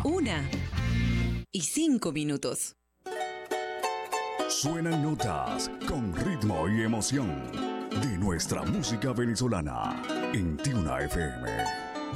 1:05. Suenan notas con ritmo y emoción de nuestra música venezolana en Tiuna FM.